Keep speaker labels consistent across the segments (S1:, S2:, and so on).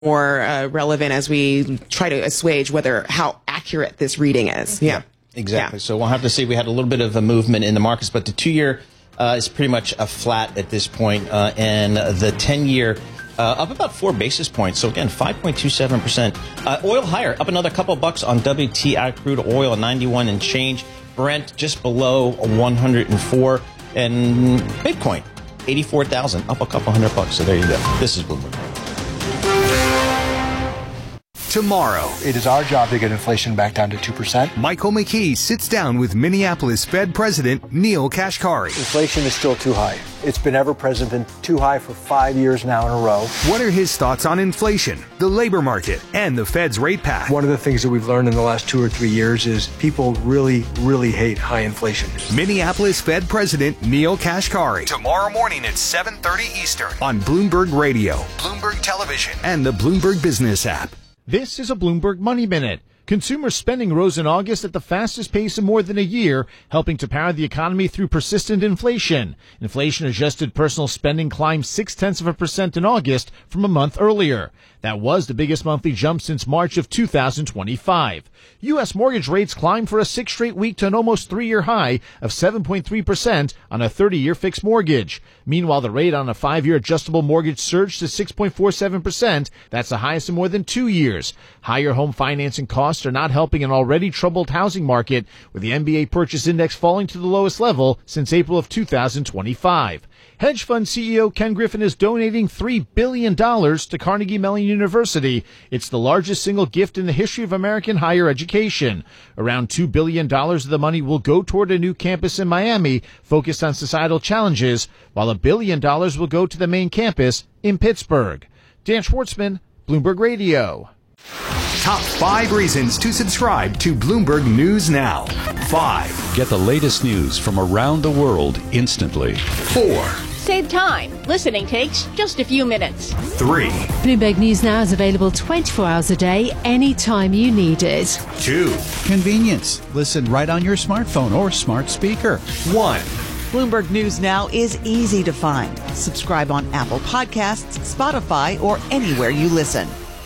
S1: more relevant as we try to assuage how accurate this reading is. Yeah.
S2: Exactly. So we'll have to see. We had a little bit of a movement in the markets, but the 2-year is pretty much a flat at this point, and the 10-year up about 4 basis points. So again, 5.27%. Oil higher, up another couple bucks on WTI crude oil, 91 and change. Brent just below 104, and Bitcoin 84,000, up a couple $100. So there you go. This is Bloomberg.
S3: Tomorrow,
S4: it is our job to get inflation back down to 2%.
S3: Michael McKee sits down with Minneapolis Fed President Neel Kashkari.
S4: Inflation is still too high. It's been ever present, been too high for 5 years now in a row.
S3: What are his thoughts on inflation, the labor market, and the Fed's rate path?
S4: One of the things that we've learned in the last 2 or 3 years is people really, really hate high inflation.
S3: Minneapolis Fed President Neel Kashkari. Tomorrow morning at 7:30 Eastern on Bloomberg Radio, Bloomberg Television, and the Bloomberg Business app.
S5: This is a Bloomberg Money Minute. Consumer spending rose in August at the fastest pace in more than a year, helping to power the economy through persistent inflation. Inflation-adjusted personal spending climbed 0.6% in August from a month earlier. That was the biggest monthly jump since March of 2025. U.S. mortgage rates climbed for a 6th straight week to an almost 3-year high of 7.3% on a 30-year fixed mortgage. Meanwhile, the rate on a 5-year adjustable mortgage surged to 6.47%. That's the highest in more than 2 years. Higher home financing costs are not helping an already troubled housing market, with the MBA Purchase Index falling to the lowest level since April of 2025. Hedge fund CEO Ken Griffin is donating $3 billion to Carnegie Mellon University. It's the largest single gift in the history of American higher education. Around $2 billion of the money will go toward a new campus in Miami focused on societal challenges, while $1 billion will go to the main campus in Pittsburgh. Dan Schwartzman, Bloomberg Radio.
S3: Top 5 reasons to subscribe to Bloomberg News Now. 5.
S6: Get the latest news from around the world instantly.
S3: 4.
S7: Save time. Listening takes just a few minutes.
S3: 3.
S8: Bloomberg News Now is available 24 hours a day, anytime you need it.
S3: 2.
S9: Convenience. Listen right on your smartphone or smart speaker.
S3: 1.
S10: Bloomberg News Now is easy to find. Subscribe on Apple Podcasts, Spotify, or anywhere you listen.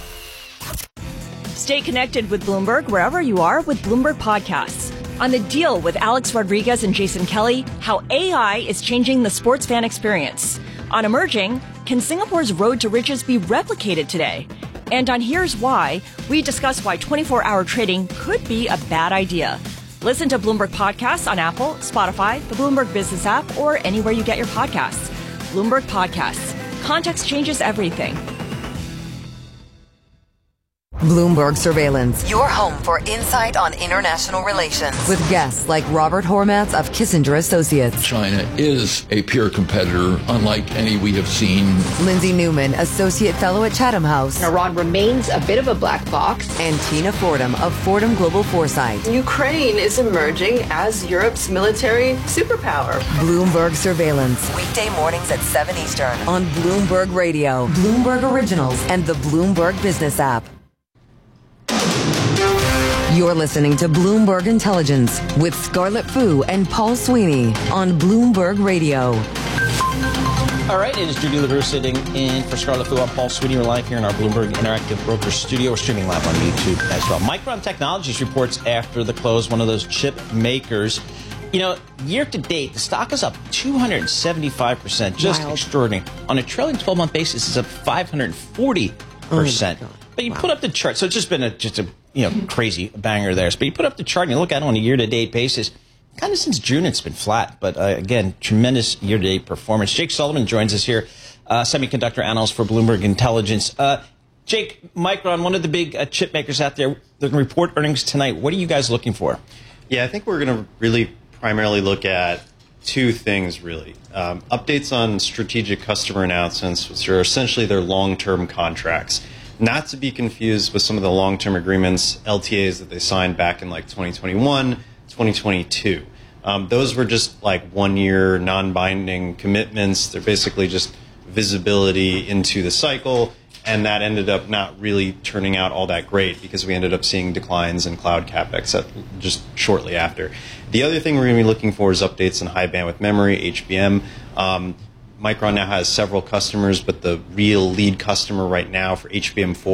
S11: Stay connected with Bloomberg wherever you are with Bloomberg Podcasts. On The Deal with Alex Rodriguez and Jason Kelly, how AI is changing the sports fan experience. On Emerging, can Singapore's road to riches be replicated today? And on Here's Why, we discuss why 24-hour trading could be a bad idea. Listen to Bloomberg Podcasts on Apple, Spotify, the Bloomberg Business app, or anywhere you get your podcasts. Bloomberg Podcasts. Context changes everything.
S12: Bloomberg Surveillance, your home for insight on international relations. With guests like Robert Hormats of Kissinger Associates.
S13: China is a peer competitor, unlike any we have seen.
S12: Lindsay Newman, Associate Fellow at Chatham House.
S14: Iran remains a bit of a black box.
S12: And Tina Fordham of Fordham Global Foresight.
S14: Ukraine is emerging as Europe's military superpower.
S12: Bloomberg Surveillance, weekday mornings at 7 Eastern on Bloomberg Radio, Bloomberg Originals, and the Bloomberg Business app. You're listening to Bloomberg Intelligence with Scarlett Fu and Paul Sweeney on Bloomberg Radio.
S2: All right, it is Judy LaRue sitting in for Scarlett Fu. I'm Paul Sweeney. We're live here in our Bloomberg Interactive Broker studio. We're streaming live on YouTube as well. Micron Technologies reports after the close, one of those chip makers. You know, year to date, the stock is up 275%, just wild. Extraordinary. On a trailing 12-month basis, it's up 540%. But you put up the chart, so it's just been a crazy banger there. But you put up the chart and you look at it on a year-to-date basis. Kind of since June, it's been flat. But again, tremendous year-to-date performance. Jake Sullivan joins us here, semiconductor analyst for Bloomberg Intelligence. Jake, Micron, one of the big chip makers out there, they're going to report earnings tonight. What are you guys looking for?
S15: Yeah, I think we're going to really primarily look at two things, really. Updates on strategic customer announcements, which are essentially their long-term contracts. Not to be confused with some of the long-term agreements, LTAs that they signed back in like 2021, 2022. Those were just like one-year non-binding commitments. They're basically just visibility into the cycle, and that ended up not really turning out all that great because we ended up seeing declines in cloud capex just shortly after. The other thing we're going to be looking for is updates on high bandwidth memory, HBM. Micron now has several customers, but the real lead customer right now for HBM4